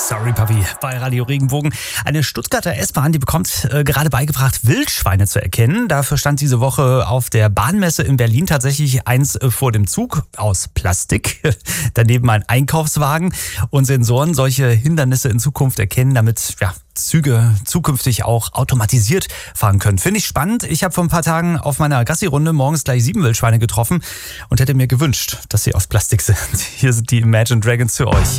Sorry Papi bei Radio Regenbogen. Eine Stuttgarter S-Bahn, die bekommt gerade beigebracht, Wildschweine zu erkennen. Dafür stand diese Woche auf der Bahnmesse in Berlin tatsächlich eins vor dem Zug aus Plastik. Daneben ein Einkaufswagen und Sensoren solche Hindernisse in Zukunft erkennen, damit Züge zukünftig auch automatisiert fahren können. Finde ich spannend. Ich habe vor ein paar Tagen auf meiner Gassi-Runde morgens gleich 7 Wildschweine getroffen und hätte mir gewünscht, dass sie aus Plastik sind. Hier sind die Imagine Dragons für euch.